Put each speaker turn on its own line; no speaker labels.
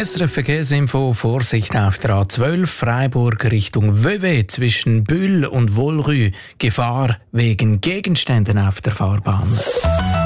SRF Verkehrsinfo, Vorsicht auf der A12 Freiburg Richtung Vevey zwischen Bühl und Wollrue. Gefahr wegen Gegenständen auf der Fahrbahn.